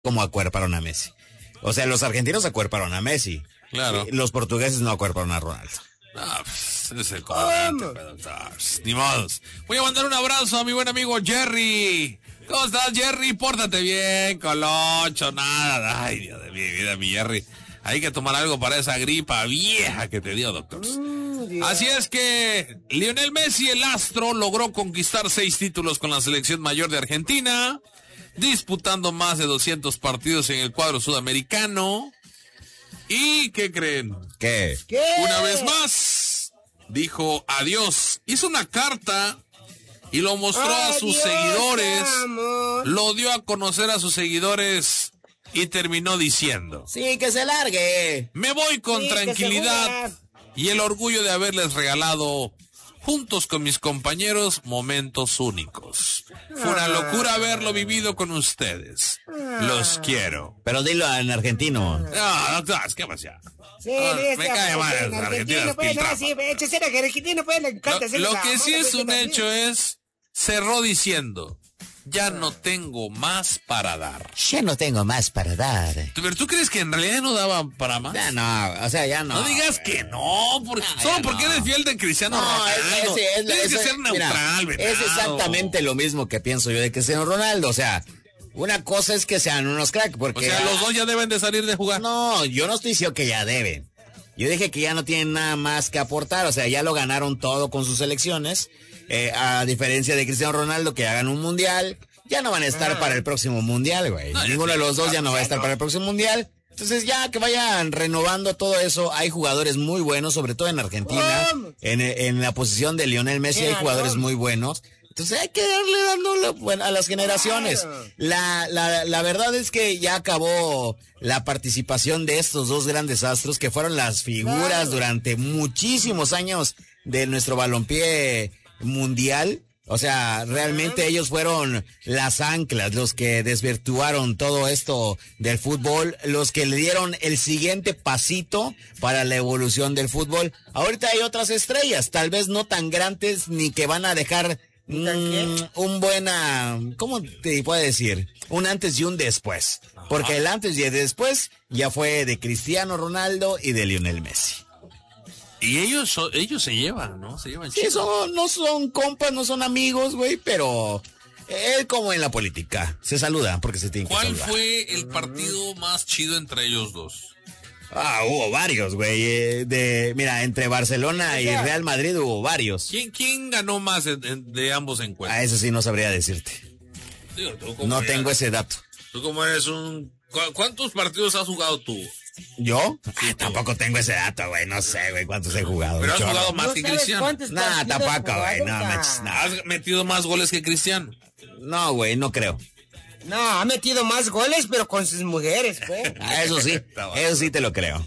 como acuerparon a Messi. O sea, los argentinos acuerparon a Messi. Claro. Los portugueses no acuerparon a Ronaldo. Ah, pues, es el comandante, pero, ni modos. Voy a mandar un abrazo a mi buen amigo Jerry. ¿Cómo estás, Jerry? Pórtate bien, colocho, nada. Ay, Dios de mi vida, mi Jerry. Hay que tomar algo para esa gripa vieja que te dio, doctor. Así es que Lionel Messi, el astro, logró conquistar 6 títulos con la selección mayor de Argentina, disputando más de 200 partidos en el cuadro sudamericano. ¿Y qué creen? ¿Qué? Una vez más, dijo adiós. Hizo una carta y lo mostró a sus seguidores. Lo dio a conocer a sus seguidores y terminó diciendo: Sí, que se largue. Me voy con tranquilidad y el orgullo de haberles regalado, juntos con mis compañeros, momentos únicos. Fue una locura haberlo vivido con ustedes. Los quiero. Pero dilo en argentino. No, doctor, ¿qué pasa? Sí, Me cae mal el argentino. Lo que sí es un hecho es, cerró diciendo: ya no tengo más para dar. Ya no tengo más para dar. Pero ¿tú crees que en realidad no daba para más? Ya no, o sea, ya no. No digas que no, solo porque eres fiel de Cristiano Ronaldo. Tienes que ser neutral, mira, es exactamente lo mismo que pienso yo de Cristiano Ronaldo. O sea, una cosa es que sean unos cracks, porque... O sea, los dos ya deben de salir de jugar. No, yo no estoy diciendo que ya deben. Yo dije que ya no tienen nada más que aportar. O sea, ya lo ganaron todo con sus selecciones. A diferencia de Cristiano Ronaldo, que hagan un mundial, ya no van a estar para el próximo mundial, güey. No, ninguno de los dos ya no va a estar para el próximo mundial. Entonces ya que vayan renovando todo eso. Hay jugadores muy buenos, sobre todo en Argentina. En la posición de Lionel Messi hay jugadores muy buenos. Entonces hay que darle dando a las generaciones. La verdad es que ya acabó la participación de estos dos grandes astros que fueron las figuras durante muchísimos años de nuestro balompié mundial. O sea, realmente ellos fueron las anclas, los que desvirtuaron todo esto del fútbol, los que le dieron el siguiente pasito para la evolución del fútbol. Ahorita hay otras estrellas, tal vez no tan grandes ni que van a dejar un buena, ¿cómo te puedo decir? Un antes y un después. Porque el antes y el después ya fue de Cristiano Ronaldo y de Lionel Messi. Y ellos se llevan, ¿no? Se llevan sí, no son compas, no son amigos, güey, pero es como en la política. Se saludan porque se tienen que saludar. ¿Cuál fue el partido más chido entre ellos dos? Hubo varios, güey. Mira, entre Barcelona y Real Madrid hubo varios. ¿Quién ganó más de ambos encuentros? Eso sí no sabría decirte. Digo, no tengo ese dato. Tú como eres ¿cuántos partidos has jugado tú? ¿Yo? Tampoco tengo ese dato, güey. No sé, güey, cuántos he jugado. Pero has jugado más que Cristiano. No, tampoco, güey. No, ¿Has metido más goles que Cristiano? No, güey, no creo. No, ha metido más goles, pero con sus mujeres, güey. Eso sí te lo creo.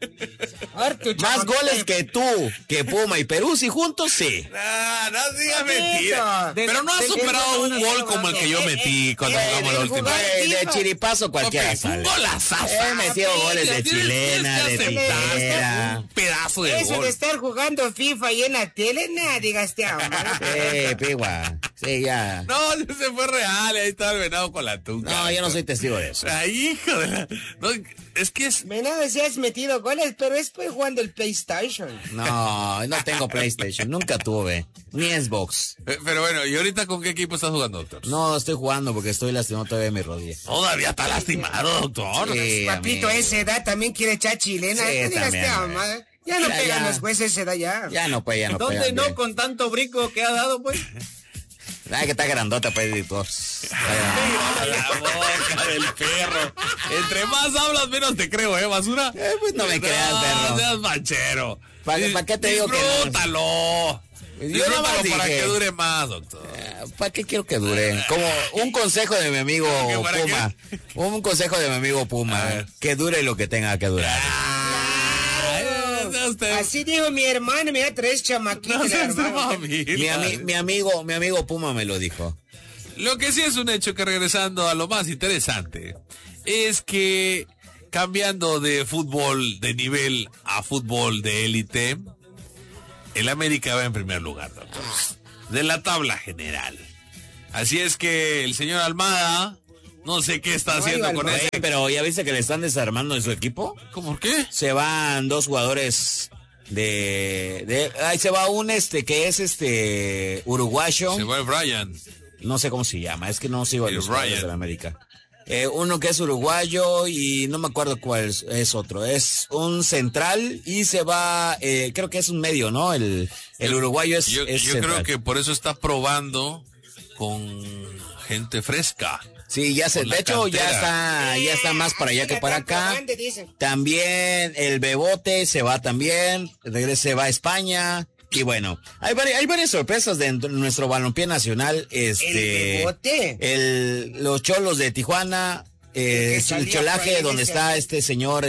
Más goles que tú, que Puma y Perú, si juntos, sí. No digas mentira. Pero no has superado un gol como el que yo metí cuando jugamos la última vez. De chiripazo cualquiera sale. Un golazazo. He metido goles de chilena, de tijera. Un pedazo de gol. Eso de estar jugando FIFA y en la tele, nada, digas, te amo. Pigua. Sí, ya. No, ese fue real, ahí estaba el venado con la tuca. No, yo no soy testigo de eso. Ay, hijo de la... No, es que es... Venado, si has metido goles, pero es pues jugando el PlayStation. No tengo PlayStation, nunca tuve. Ni Xbox. Pero bueno, ¿y ahorita con qué equipo estás jugando, doctor? No, estoy jugando porque estoy lastimado todavía de mi rodilla. Todavía está lastimado, doctor. Sí, papito, a esa edad también quiere echar chilena. Sí, también, ya no pegan los jueces esa edad ya. Ya no pegan. ¿Dónde no? Bien. Con tanto brinco que ha dado, pues. Ay, que está grandota, pues, editor. La boca del perro. Entre más hablas, menos te creo, basura. Pues no me creas, perro. No seas manchero. ¿Para qué te digo que no? Disfrútalo. Disfrútalo para que dure más, doctor. ¿Para qué quiero que dure? Como un consejo de mi amigo Puma. Un consejo de mi amigo Puma. Que dure lo que tenga que durar. Así dijo mi hermano, me da 3 chamaquitos. Mi amigo Puma me lo dijo. Lo que sí es un hecho que, regresando a lo más interesante, es que cambiando de fútbol de nivel a fútbol de élite, el América va en primer lugar, doctor, de la tabla general. Así es que el señor Almada No sé qué está haciendo con Oye, ese. Pero ya viste que le están desarmando en su equipo. ¿Cómo qué? Se van 2 jugadores ahí se va un que es uruguayo. Se va el Brian. No sé cómo se llama, es que no sigo a El los jugadores Brian. de la América. Uno que es uruguayo y no me acuerdo cuál es otro. Es un central y se va, creo que es un medio, ¿no? El uruguayo es Yo central. creo que por eso está probando con gente fresca. Sí, ya con la de hecho cantera. ya está más para allá que para acá. También el Bebote se va también, se va a España. Y bueno, hay varias sorpresas dentro de nuestro balompié nacional. ¿El Bebote? Los Cholos de Tijuana, el Cholaje, donde está este señor,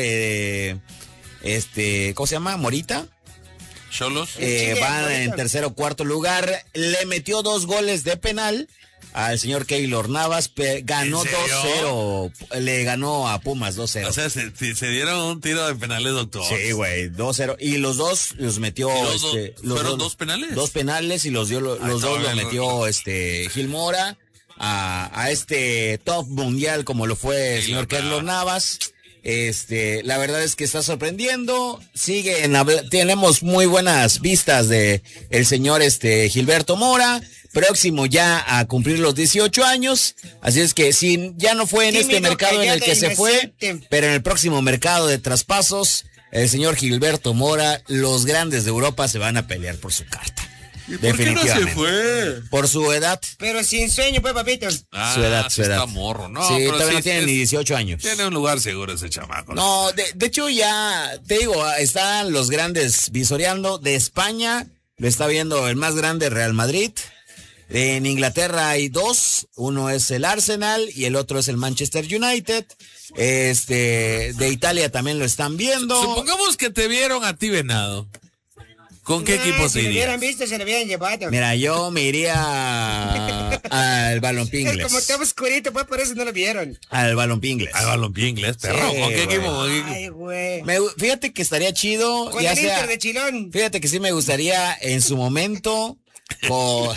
¿cómo se llama? Morita. Cholos. Van en tercer o cuarto lugar. Le metió 2 goles de penal al señor Keylor Navas, ganó ¿En serio? 2-0, le ganó a Pumas 2-0. O sea, se dieron un tiro de penales, doctor. Sí, güey, 2-0. Y los dos los metió, ¿fueron 2 penales? 2 penales y los dos los metió Gil Mora a este top mundial como lo fue el señor Keylor Navas. La verdad es que está sorprendiendo. Tenemos muy buenas vistas de el señor Gilberto Mora, próximo ya a cumplir los 18 años. Así es que ya no fue en este mercado en el que se fue, pero en el próximo mercado de traspasos, el señor Gilberto Mora, los grandes de Europa se van a pelear por su carta. ¿Y por qué no se fue? Por su edad. Pero sin sueño, pues, papito. Su edad. Está morro, ¿no? Sí, pero todavía no tiene ni 18 años. Tiene un lugar seguro ese chamaco. No, de hecho ya, te digo, están los grandes visoreando. De España, lo está viendo el más grande Real Madrid. En Inglaterra hay 2, uno es el Arsenal y el otro es el Manchester United. De Italia también lo están viendo. Supongamos que te vieron a ti, Venado. ¿Con qué equipo si te lo irías? hubieran visto, se lo hubieran llevado. Mira, yo me iría al balompié inglés. Como estaba oscurito, pues por eso no lo vieron. Al balompié inglés. Al balompié inglés, perro. Sí, ¿Con qué güey. equipo? Ay, güey. Fíjate que estaría chido. Con ya el sea, Inter de Chilón. Fíjate que sí me gustaría en su momento con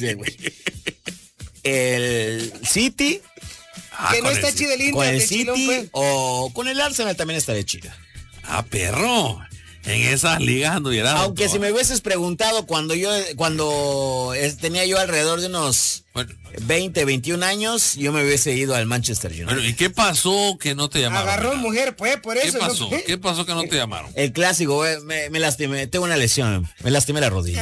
el City. Que no está chido el Inter Con el de Chilón, City pues. o con el Arsenal también estaría chido. Perro. En esas ligas anduvieras. Aunque si me hubieses preguntado cuando tenía yo alrededor de unos 20, 21 años, yo me hubiese ido al Manchester United. Bueno, ¿y qué pasó que no te llamaron? Agarró Venado? mujer, pues, por eso. ¿Qué pasó? ¿no? ¿Qué pasó que no te llamaron? El clásico, güey, me lastimé, tengo una lesión, me lastimé la rodilla.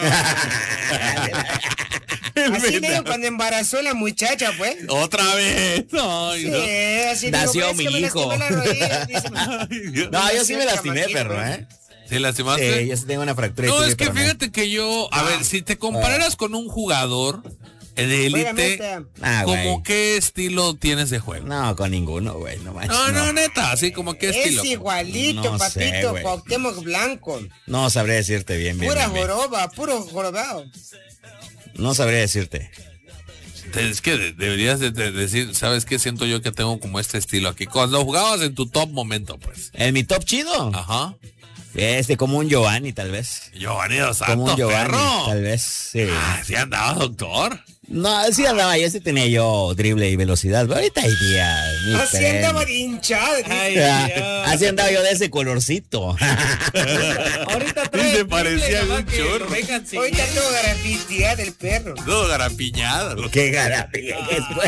Así le digo cuando embarazó la muchacha, pues. Otra vez. Ay, Sí, no. así Nació digo, pues, mi que me hijo. lastimé la rodilla, dice, No, yo sí me nació lastimé, chamaquito, perro, pues. ¿eh? ¿Sí lastimaste? Sí, yo sí tengo una fractura. No, de es que tibia, fíjate que yo, a ver, si te compararas con un jugador de élite, Obviamente. güey. ¿cómo qué estilo tienes de juego? No, con ninguno, güey, no manches. No, neta, así como qué estilo. Es igualito, No sé, papito, güey. Cuauhtémoc Blanco. No sabré decirte bien. Pura bien. joroba, puro jorobado. No sabré decirte. Es que deberías de decir, ¿sabes qué? Siento yo que tengo como este estilo aquí. Cuando jugabas en tu top momento, pues. ¿En mi top chido? Ajá. Como un Giovanni, tal vez. Giovanni Dos Como un Santos, Giovanni, perro. tal vez, sí. ¿Sí andaba, doctor? No, sí andaba, yo sí tenía yo drible y velocidad, pero ahorita hay días. ni Así tren. andaba de hinchado. Así andaba yo de ese colorcito. Ahorita Y se parecía triple, un nomás que chorro. lo vengan sin- Ahorita todo garantía del perro. No, garapiñada. Qué garapía que fue.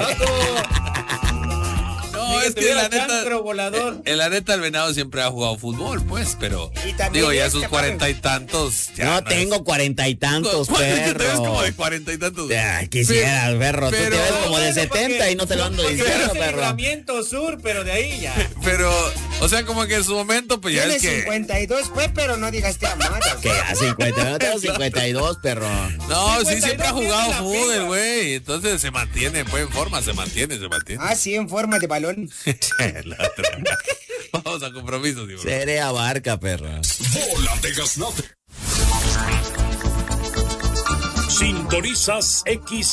No, Ni es que que la tuviera neta, chancro volador. en la neta el Venado siempre ha jugado fútbol, pues, pero Y también digo, ya es sus capaz- 40 y tantos. ya No es- tengo 40 y tantos, ¿Cuánto te ves perro. como de 40 y tantos? Ay, quisieras, perro. Tú te pero- ves como de Bueno, 70 porque- y no te lo ando porque diciendo, es el perro. libramiento sur, pero de ahí ya. Pero, o sea, como que en su momento, pues ya Tiene es que... 52, pues, pero no digas te amadas. Que a 50, no tengo 52, perro. No, sí, 52 siempre ha jugado tiene la fútbol, pega. güey. Entonces se mantiene, pues, en forma, se mantiene. Ah, sí, en forma de balón. La otra. Vamos a compromisos, tío. Seré abarca, perro. Bola de Gaznate. Sintonizas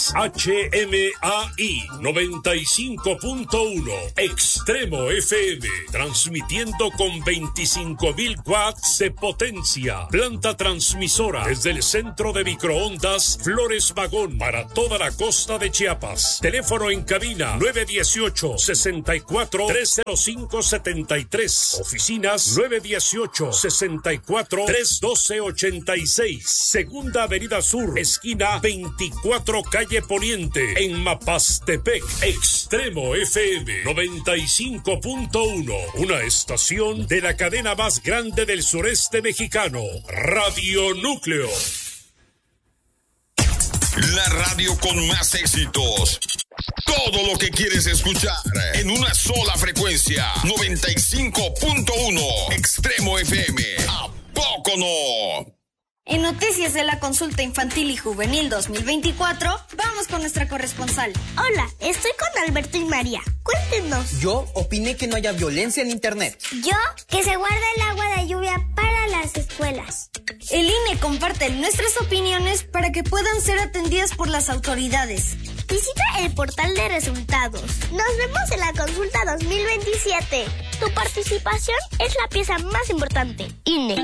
XHMAI 95.1 Extremo FM, transmitiendo con 25,000 watts de potencia. Planta transmisora desde el centro de microondas Flores Magón para toda la costa de Chiapas. Teléfono en cabina 918-64-305-73. Oficinas 918-64-312-86. Segunda Avenida Sur, esquina 24 Calle Poniente, en Mapastepec. Extremo FM 95.1, una estación de la cadena más grande del sureste mexicano, Radio Núcleo. La radio con más éxitos. Todo lo que quieres escuchar en una sola frecuencia. 95.1 Extremo FM. ¿A poco no? En Noticias de la Consulta Infantil y Juvenil 2024, vamos con nuestra corresponsal. Hola, estoy con Alberto y María. Cuéntenos. Yo opiné que no haya violencia en internet. Yo, que se guarde el agua de lluvia para las escuelas. El INE comparte nuestras opiniones para que puedan ser atendidas por las autoridades. Visita el portal de resultados. Nos vemos en la consulta 2027. Tu participación es la pieza más importante. INE.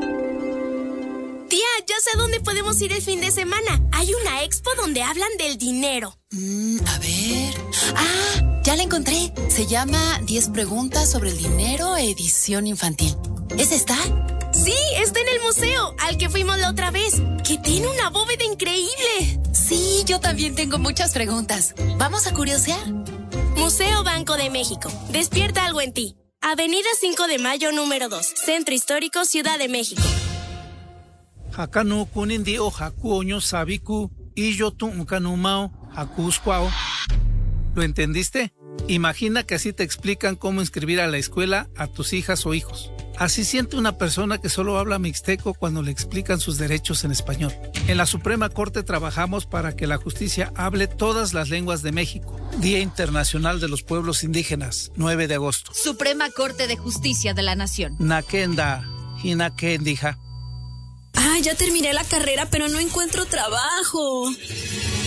Tía, ya sé a dónde podemos ir el fin de semana. Hay una expo donde hablan del dinero. A ver... ¡Ah! Ya la encontré. Se llama 10 preguntas sobre el dinero, edición infantil. ¿Esa está? Sí, está en el museo, al que fuimos la otra vez, que tiene una bóveda increíble. Sí, yo también tengo muchas preguntas. ¿Vamos a curiosear? Museo Banco de México. Despierta algo en ti. Avenida 5 de Mayo, número 2. Centro Histórico, Ciudad de México. Hakanu kunindi o hakuoño sabiku y yo tu unkanumao hakusquao. ¿Lo entendiste? Imagina que así te explican cómo inscribir a la escuela a tus hijas o hijos. Así siente una persona que solo habla mixteco cuando le explican sus derechos en español. En la Suprema Corte trabajamos para que la justicia hable todas las lenguas de México. Día Internacional de los Pueblos Indígenas, 9 de agosto. Suprema Corte de Justicia de la Nación. Nakenda, hinakendija. Ah, ya terminé la carrera, pero no encuentro trabajo.